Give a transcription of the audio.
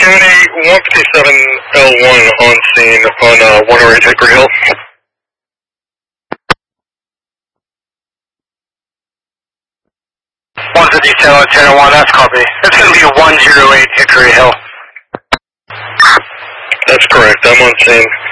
County 157L1 on scene on 108 Hickory Hill. 157 that's copy. It's going to be 108 Hickory Hill. That's correct, I'm on scene.